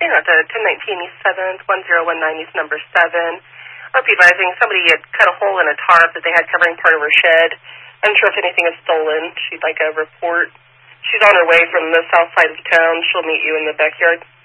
Yeah, the 1019 East 7th, 1019 East number 7. I'll be advising somebody had cut a hole in a tarp that they had covering part of her shed. I'm not sure if anything is stolen. She'd like a report. She's on her way from the south side of town. She'll meet you in the backyard.